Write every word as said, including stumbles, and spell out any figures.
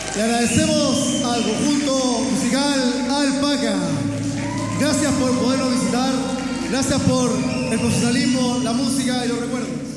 Le agradecemos al conjunto musical Alpaca. Gracias por podernos visitar. Gracias por el profesionalismo, la música y los recuerdos.